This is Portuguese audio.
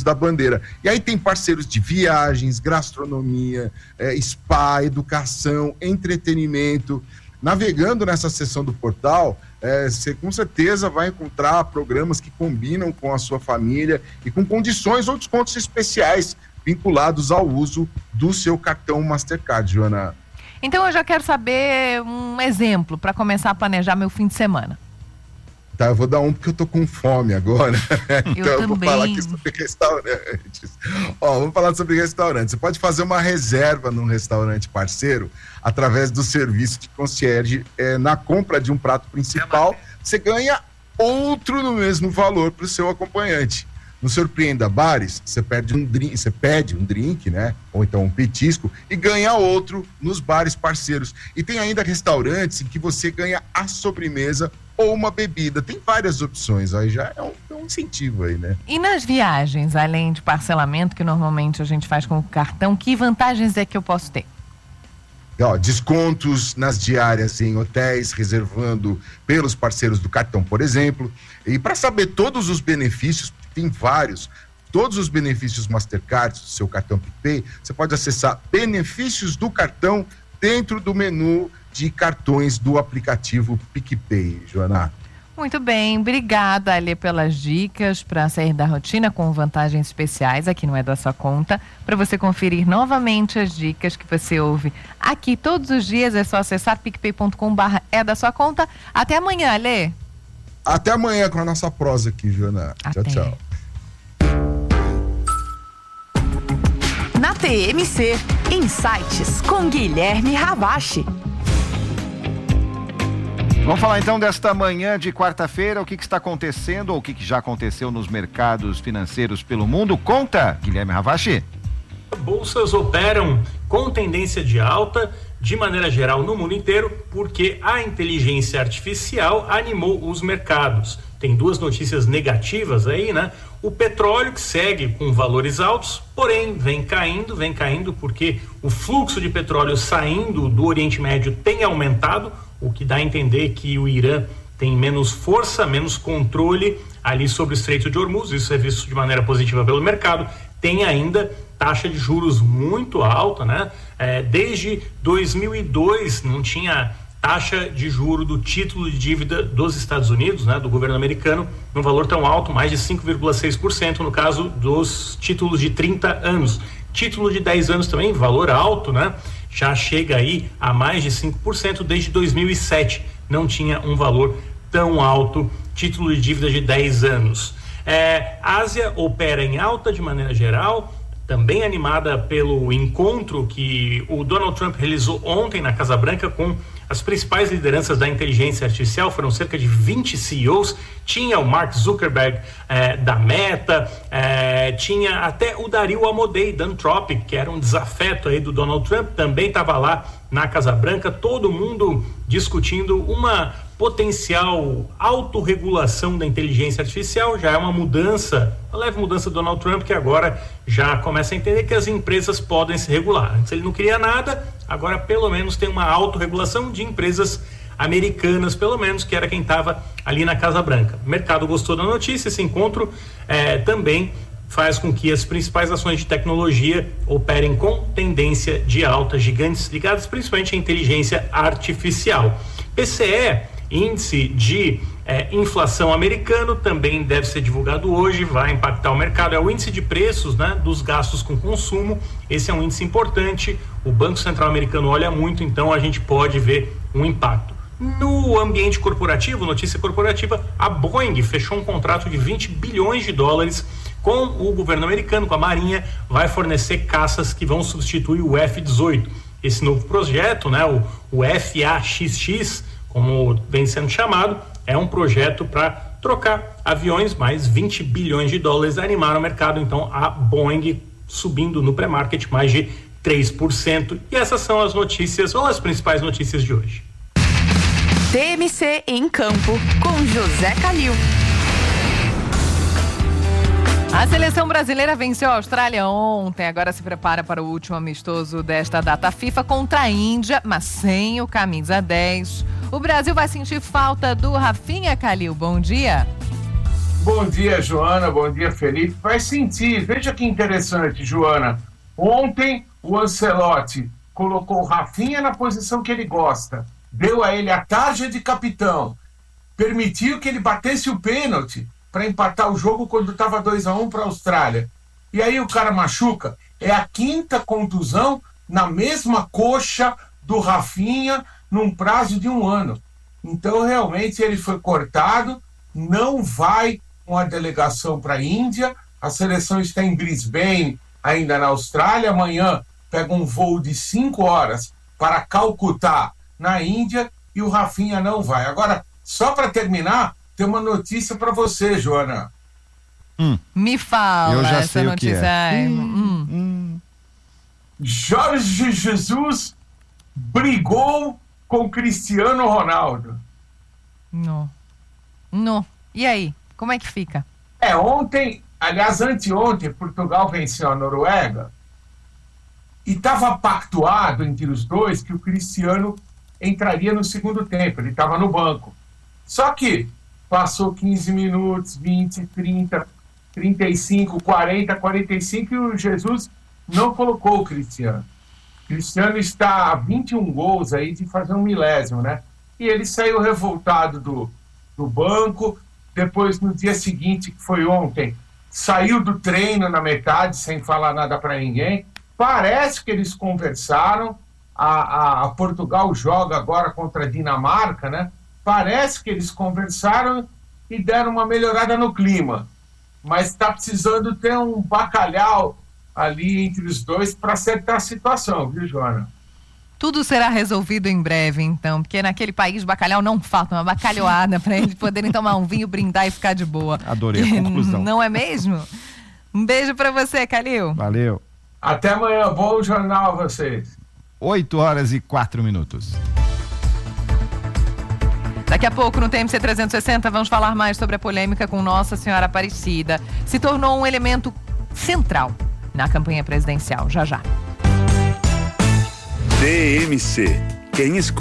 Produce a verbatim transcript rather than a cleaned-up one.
da bandeira. E aí tem parceiros de viagens, gastronomia, é, spa, educação, entretenimento. Navegando nessa seção do portal, é, você com certeza vai encontrar programas que combinam com a sua família e com condições ou descontos especiais vinculados ao uso do seu cartão Mastercard, Joana. Então eu já quero saber um exemplo para começar a planejar meu fim de semana. Tá, eu vou dar um porque eu tô com fome agora. Eu então eu também. vou falar aqui sobre restaurantes. Ó, vamos falar sobre restaurantes. Você pode fazer uma reserva num restaurante parceiro através do serviço de concierge. É, na compra de um prato principal, você ganha outro no mesmo valor para o seu acompanhante. No Surpreenda Bares, você pede um drink, você pede um drink, né? Ou então um petisco e ganha outro nos bares parceiros. E tem ainda restaurantes em que você ganha a sobremesa ou uma bebida. Tem várias opções, aí já é um, é um incentivo aí, né? E nas viagens, além de parcelamento, que normalmente a gente faz com o cartão, que vantagens é que eu posso ter? Ó, descontos nas diárias em hotéis, reservando pelos parceiros do cartão, por exemplo. E para saber todos os benefícios, tem vários, todos os benefícios Mastercard do seu cartão PicPay, você pode acessar benefícios do cartão dentro do menu de cartões do aplicativo PicPay, Joana. Muito bem, obrigada, Alê, pelas dicas para sair da rotina com vantagens especiais. Aqui não é da sua conta. Para você conferir novamente as dicas que você ouve aqui todos os dias, é só acessar picpay ponto com barra é da sua conta. Até amanhã, Alê. Até amanhã com a nossa prosa aqui, Joana. Até. Tchau, tchau. Na T M C, Insights com Guilherme Ravache. Vamos falar então desta manhã de quarta-feira, o que, que está acontecendo ou o que, que já aconteceu nos mercados financeiros pelo mundo. Conta, Guilherme Ravache. Bolsas operam com tendência de alta de maneira geral no mundo inteiro porque a inteligência artificial animou os mercados. Tem duas notícias negativas aí, né? O petróleo que segue com valores altos, porém vem caindo, vem caindo porque o fluxo de petróleo saindo do Oriente Médio tem aumentado, o que dá a entender que o Irã tem menos força, menos controle ali sobre o Estreito de Hormuz. Isso é visto de maneira positiva pelo mercado. Tem ainda taxa de juros muito alta, né? É, desde dois mil e dois não tinha taxa de juro do título de dívida dos Estados Unidos, né, do governo americano, num valor tão alto, mais de cinco vírgula seis por cento no caso dos títulos de trinta anos. Título de dez anos também, valor alto, né? Já chega aí a mais de cinco por cento desde dois mil e sete. Não tinha um valor tão alto, título de dívida de dez anos. É, Ásia opera em alta de maneira geral, também animada pelo encontro que o Donald Trump realizou ontem na Casa Branca com as principais lideranças da inteligência artificial. Foram cerca de vinte C E Os. Tinha o Mark Zuckerberg eh, da Meta, eh, tinha até o Dario Amodei da Anthropic, que era um desafeto aí do Donald Trump, também estava lá na Casa Branca, todo mundo discutindo uma potencial autorregulação da inteligência artificial. Já é uma mudança, uma leve mudança do Donald Trump, que agora já começa a entender que as empresas podem se regular. Antes ele não queria nada, agora pelo menos tem uma autorregulação de empresas americanas, pelo menos, que era quem estava ali na Casa Branca. O mercado gostou da notícia, esse encontro eh, também faz com que as principais ações de tecnologia operem com tendência de alta, gigantes ligadas principalmente à inteligência artificial. P C E, índice de eh, inflação americano, também deve ser divulgado hoje, vai impactar o mercado. É o índice de preços, né, dos gastos com consumo. Esse é um índice importante, o Banco Central americano olha muito, então a gente pode ver um impacto. No ambiente corporativo, notícia corporativa, a Boeing fechou um contrato de vinte bilhões de dólares com o governo americano, com a Marinha, vai fornecer caças que vão substituir o F dezoito. Esse novo projeto, né, o, o F A X X, como vem sendo chamado, é um projeto para trocar aviões, mais vinte bilhões de dólares, animaram o mercado. Então a Boeing subindo no pré-market mais de três por cento. E essas são as notícias, ou as principais notícias de hoje. T M C em campo com José Calil. A seleção brasileira venceu a Austrália ontem, agora se prepara para o último amistoso desta data FIFA contra a Índia, mas sem o camisa dez. O Brasil vai sentir falta do Rafinha. Calil, bom dia. Bom dia, Joana. Bom dia, Felipe. Vai sentir. Veja que interessante, Joana. Ontem, o Ancelotti colocou o Rafinha na posição que ele gosta. Deu a ele a tarja de capitão. Permitiu que ele batesse o pênalti para empatar o jogo quando estava dois a um para a Austrália. E aí o cara machuca. É a quinta contusão na mesma coxa do Rafinha num prazo de um ano. Então, realmente, ele foi cortado. Não vai com a delegação para a Índia. A seleção está em Brisbane, ainda na Austrália. Amanhã pega um voo de cinco horas para Calcutá, na Índia, e o Rafinha não vai. Agora, só para terminar, tem uma notícia para você, Joana. Hum. Me fala Eu já essa sei notícia. O que é. Hum. Hum. Jorge Jesus brigou com Cristiano Ronaldo. Não. Não. E aí? Como é que fica? É, ontem, aliás, anteontem, Portugal venceu a Noruega e estava pactuado entre os dois que o Cristiano entraria no segundo tempo. Ele estava no banco. Só que passou quinze minutos, vinte, trinta, trinta e cinco, quarenta, quarenta e cinco e o Jesus não colocou o Cristiano. O Cristiano está a vinte e um gols aí de fazer um milésimo, né? E ele saiu revoltado do, do banco. Depois, no dia seguinte, que foi ontem, saiu do treino na metade, sem falar nada para ninguém. Parece que eles conversaram. A, a, a Portugal joga agora contra a Dinamarca, né? Parece que eles conversaram e deram uma melhorada no clima. Mas está precisando ter um bacalhau ali entre os dois para acertar a situação, viu, Joana? Tudo será resolvido em breve, então, porque naquele país bacalhau não falta uma bacalhoada para eles poderem tomar um vinho, brindar e ficar de boa. Adorei a conclusão. Não é mesmo? Um beijo para você, Calil. Valeu. Até amanhã. Bom jornal a vocês. oito horas e quatro minutos. Daqui a pouco, no T M C trezentos e sessenta, vamos falar mais sobre a polêmica com Nossa Senhora Aparecida. Se tornou um elemento central na campanha presidencial. Já, já. T M C. Quem escuta